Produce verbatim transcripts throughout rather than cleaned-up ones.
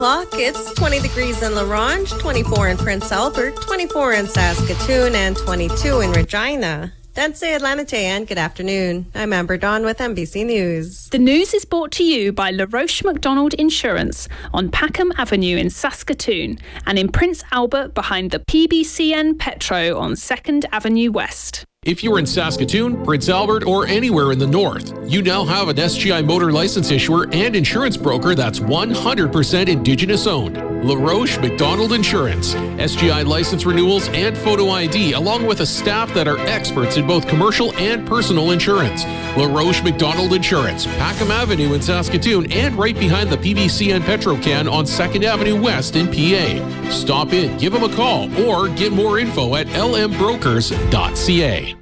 Clock, it's twenty degrees in La Ronge, twenty-four in Prince Albert, twenty-four in Saskatoon, and twenty-two in Regina. That's Atlanta, and good afternoon. I'm Amber Dawn with N B C News. The news is brought to you by LaRoche McDonald Insurance on Packham Avenue in Saskatoon and in Prince Albert behind the P B C N Petro on second Avenue West. If you're in Saskatoon, Prince Albert, or anywhere in the north, you now have an S G I motor license issuer and insurance broker that's one hundred percent Indigenous owned. LaRoche McDonald Insurance. S G I license renewals and photo I D, along with a staff that are experts in both commercial and personal insurance. LaRoche McDonald Insurance, Packham Avenue in Saskatoon, and right behind the P B C N Petrocan on second Avenue West in P A. Stop in, give them a call, or get more info at l m brokers dot c a.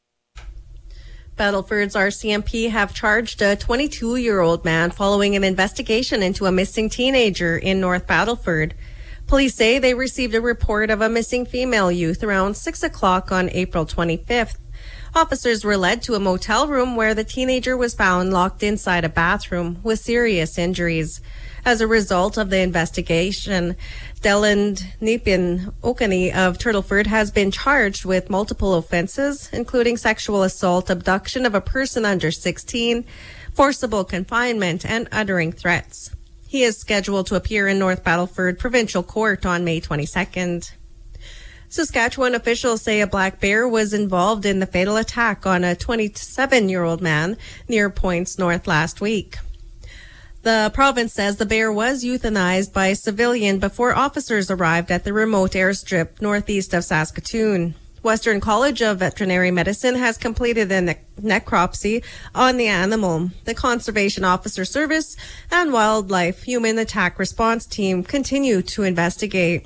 Battleford's R C M P have charged a twenty-two-year-old man following an investigation into a missing teenager in North Battleford. Police say they received a report of a missing female youth around six o'clock on April twenty-fifth. Officers were led to a motel room where the teenager was found locked inside a bathroom with serious injuries. As a result of the investigation, Deland Nipin Okani of Turtleford has been charged with multiple offenses, including sexual assault, abduction of a person under sixteen, forcible confinement, and uttering threats. He is scheduled to appear in North Battleford Provincial Court on May twenty-second. Saskatchewan officials say a black bear was involved in the fatal attack on a twenty-seven-year-old man near Points North last week. The province says the bear was euthanized by a civilian before officers arrived at the remote airstrip northeast of Saskatoon. Western College of Veterinary Medicine has completed a ne- necropsy on the animal. The Conservation Officer Service and Wildlife Human Attack Response Team continue to investigate.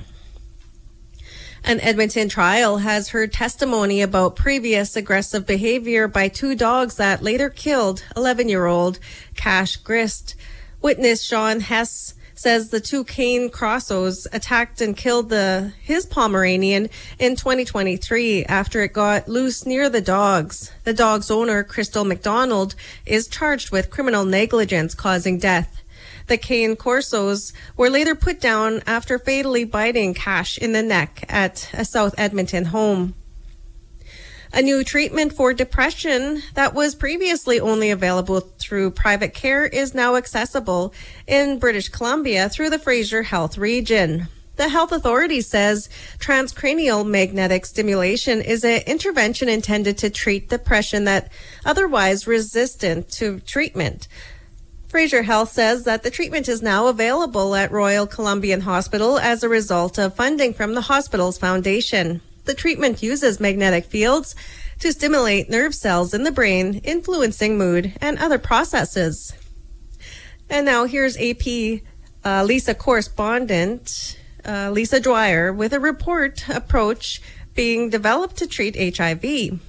An Edmonton trial has heard testimony about previous aggressive behavior by two dogs that later killed eleven-year-old Cash Grist. Witness Sean Hess says the two cane crossos attacked and killed the his Pomeranian in twenty twenty-three after it got loose near the dogs. The dog's owner, Crystal McDonald, is charged with criminal negligence causing death. The cane corsos were later put down after fatally biting Cash in the neck at a South Edmonton home. A new treatment for depression that was previously only available through private care is now accessible in British Columbia through the Fraser Health region. The health authority says transcranial magnetic stimulation is an intervention intended to treat depression that otherwise resistant to treatment. Fraser Health says that the treatment is now available at Royal Columbian Hospital as a result of funding from the hospital's foundation. The treatment uses magnetic fields to stimulate nerve cells in the brain, influencing mood and other processes. And now here's A P uh, Lisa correspondent uh, Lisa Dwyer with a report approach being developed to treat H I V.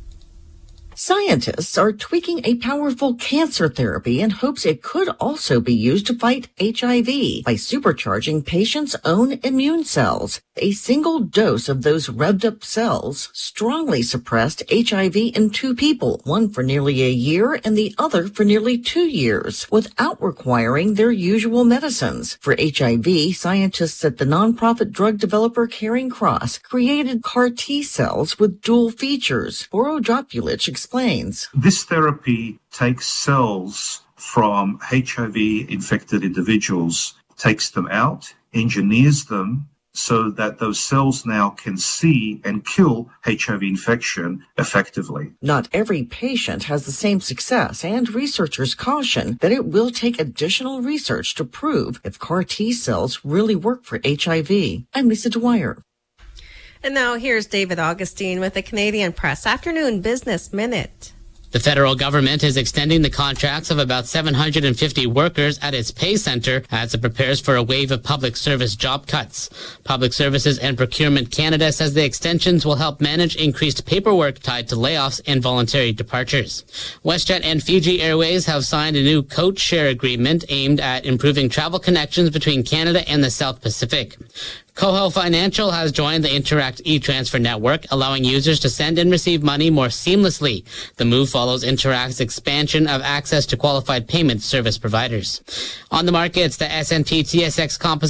Scientists are tweaking a powerful cancer therapy in hopes it could also be used to fight H I V by supercharging patients' own immune cells. A single dose of those revved up cells strongly suppressed H I V in two people, one for nearly a year and the other for nearly two years, without requiring their usual medicines. For H I V, scientists at the nonprofit drug developer Caring Cross created C A R T cells with dual features. Boro Dropulich explains. This therapy takes cells from H I V-infected individuals, takes them out, engineers them so that those cells now can see and kill H I V infection effectively. Not every patient has the same success, and researchers caution that it will take additional research to prove if C A R T cells really work for H I V. I'm Lisa Dwyer. And now here's David Augustine with the Canadian Press Afternoon Business Minute. The federal government is extending the contracts of about seven hundred fifty workers at its pay center as it prepares for a wave of public service job cuts. Public Services and Procurement Canada says the extensions will help manage increased paperwork tied to layoffs and voluntary departures. WestJet and Fiji Airways have signed a new code share agreement aimed at improving travel connections between Canada and the South Pacific. Coho Financial has joined the Interact e-transfer network, allowing users to send and receive money more seamlessly. The move follows Interact's expansion of access to qualified payment service providers. On the markets, the S and P T S X Composite